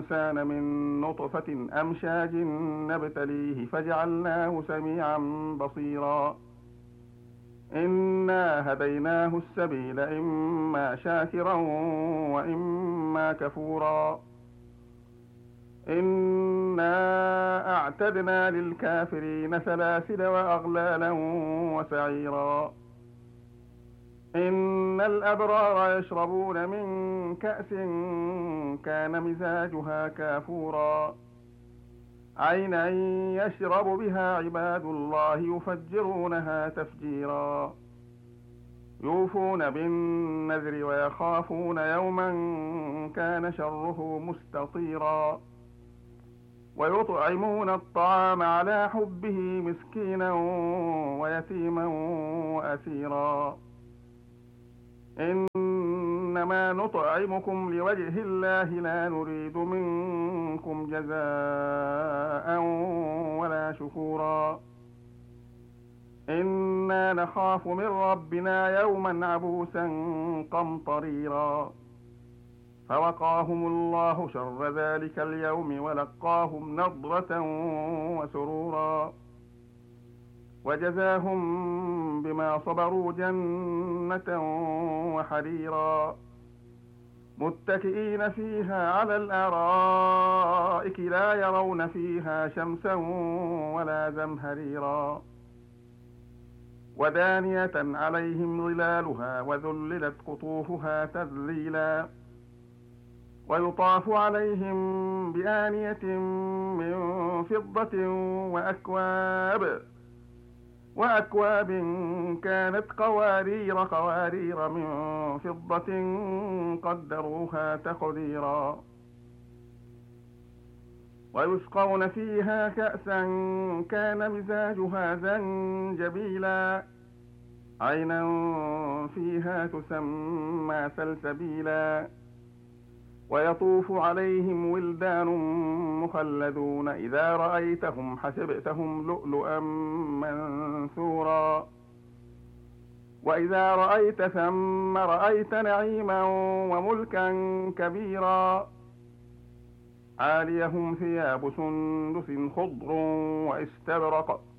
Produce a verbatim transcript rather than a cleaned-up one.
الإنسان من نطفة أمشاج نبتليه فجعلناه سميعا بصيرا إنا هديناه السبيل إما شاكرا وإما كفورا إنا أعتدنا للكافرين سلاسل وأغلالا وسعيرا إن الأبرار يشربون من كأس كان مزاجها كافورا عينا يشرب بها عباد الله يفجرونها تفجيرا يوفون بالنذر ويخافون يوما كان شره مستطيرا ويطعمون الطعام على حبه مسكينا ويتيما وأسيرا إنما نطعمكم لوجه الله لا نريد منكم جزاء ولا شكورا إنا نخاف من ربنا يوما عبوسا قمطريرا فوقاهم الله شر ذلك اليوم ولقاهم نضرة وسرورا وجزاهم بما صبروا جنة وحريرا متكئين فيها على الأرائك لا يرون فيها شمسا ولا زمهريرا ودانية عليهم ظلالها وذللت قطوفها تذليلا ويطاف عليهم بآنية من فضة وأكواب وأكواب كانت قوارير قوارير من فضة قدروها تقديرا ويسقون فيها كأسا كان مزاجها زنجبيلا عينا فيها تسمى سلسبيلا ويطوف عليهم ولدان مخلدون إذا رأيتهم حسبتهم لؤلؤا منثورا وإذا رأيت ثم رأيت نعيما وملكا كبيرا عاليهم ثياب سندس خضر واستبرق